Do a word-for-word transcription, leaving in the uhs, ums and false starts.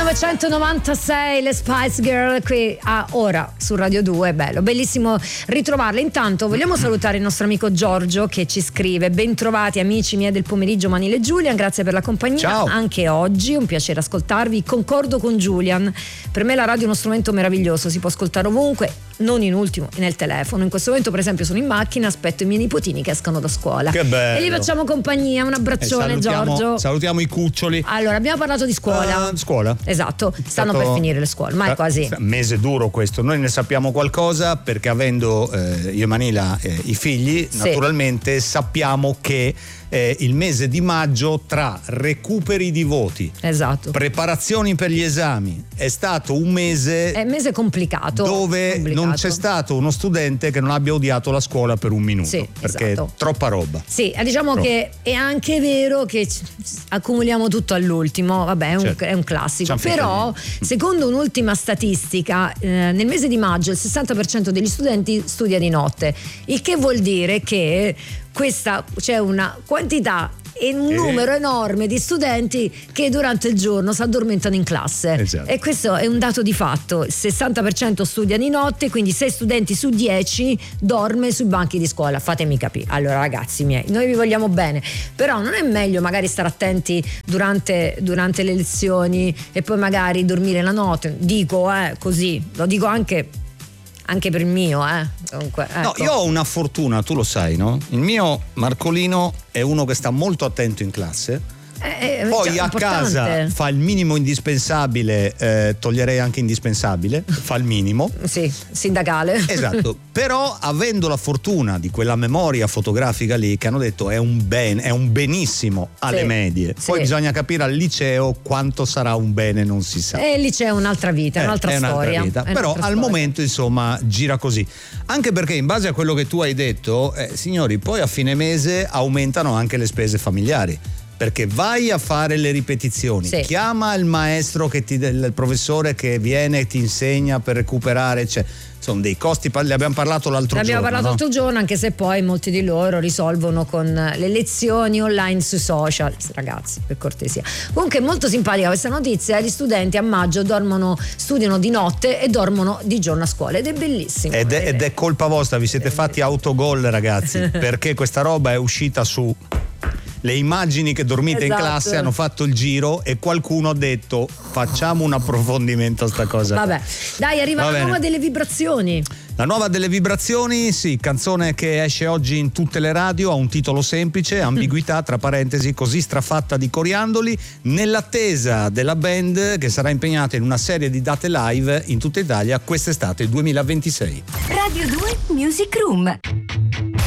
millenovecentonovantasei, le Spice Girl qui a Ora su Radio due. Bello, bellissimo ritrovarle. Intanto vogliamo salutare il nostro amico Giorgio che ci scrive: bentrovati amici miei del pomeriggio Manile e Julian, grazie per la compagnia. Ciao. Anche oggi un piacere ascoltarvi. Concordo con Julian, per me la radio è uno strumento meraviglioso, si può ascoltare ovunque, non in ultimo nel telefono. In questo momento per esempio sono in macchina, aspetto i miei nipotini che escono da scuola. Che bello. E gli facciamo compagnia. Un abbraccione, eh, salutiamo, Giorgio. Salutiamo i cuccioli. Allora, abbiamo parlato di scuola. Uh, scuola. Esatto, stanno Stato... per finire le scuole, ma è quasi. Mese duro questo, noi ne sappiamo qualcosa perché avendo eh, io e Manila eh, i figli, sì, naturalmente sappiamo che eh, il mese di maggio tra recuperi di voti, esatto, preparazioni per gli esami, è stato un mese è un mese complicato dove complicato. Non c'è stato uno studente che non abbia odiato la scuola per un minuto, sì, perché esatto, è troppa roba. Sì, diciamo troppa. Che è anche vero che accumuliamo tutto all'ultimo, vabbè, è un, certo, è un classico, Ciampi però secondo un'ultima statistica eh, nel mese di maggio il sessanta per cento degli studenti studia di notte, il che vuol dire che questa c'è una quantità e un numero enorme di studenti che durante il giorno si addormentano in classe, esatto, e questo è un dato di fatto. Il sessanta per cento studia di notte, quindi sei studenti su dieci dorme sui banchi di scuola. Fatemi capire. Allora ragazzi miei, noi vi vogliamo bene, però non è meglio magari stare attenti durante, durante le lezioni e poi magari dormire la notte? Dico eh, così, lo dico anche anche per il mio, eh. Comunque, ecco. No, io ho una fortuna, tu lo sai, no? Il mio Marcolino è uno che sta molto attento in classe. Eh, Poi cioè, a importante. casa fa il minimo indispensabile, eh, toglierei anche indispensabile, fa il minimo. Sì, sindacale. Esatto, però avendo la fortuna di quella memoria fotografica lì che hanno detto è un bene, è un benissimo alle sì, medie. Poi sì, bisogna capire al liceo quanto sarà un bene, non si sa. E lì c'è un'altra vita, è Eh, un'altra è un'altra storia. vita. È Però un'altra al storia. momento insomma gira così. Anche perché in base a quello che tu hai detto, eh, signori, poi a fine mese aumentano anche le spese familiari. Perché vai a fare le ripetizioni, sì, chiama il maestro, che ti, il professore che viene e ti insegna per recuperare, cioè sono dei costi, ne abbiamo parlato l'altro ne abbiamo giorno. parlato no? l'altro giorno, anche se poi molti di loro risolvono con le lezioni online sui social. Ragazzi, per cortesia. Comunque è molto simpatica questa notizia: gli studenti a maggio dormono, studiano di notte e dormono di giorno a scuola, ed è bellissimo. Ed è, ed è colpa vostra, vi siete sì, fatti autogol ragazzi, perché questa roba è uscita su... Le immagini che dormite esatto, in classe hanno fatto il giro e qualcuno ha detto facciamo un approfondimento a sta cosa. Vabbè, dai, arriva Va la bene. nuova delle vibrazioni. La nuova delle vibrazioni, sì, canzone che esce oggi in tutte le radio, ha un titolo semplice, ambiguità, tra parentesi, così strafatta di coriandoli, nell'attesa della band che sarà impegnata in una serie di date live in tutta Italia quest'estate duemilaventisei. Radio due Music Room.